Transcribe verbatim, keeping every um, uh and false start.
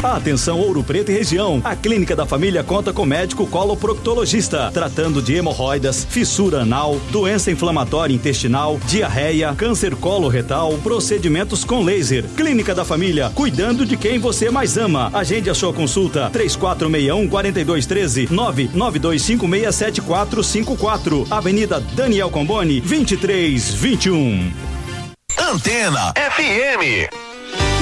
Atenção Ouro Preto e região. A Clínica da Família conta com médico coloproctologista, tratando de hemorroidas, fissura anal, doença inflamatória intestinal, diarreia, câncer coloretal, procedimentos com laser. Clínica da Família, cuidando de quem você mais ama. Agende a sua consulta três quatro seis um, quatro dois um três, nove nove dois cinco seis sete quatro cinco quatro. Avenida Daniel Comboni, vinte e três vinte e um. Antena F M.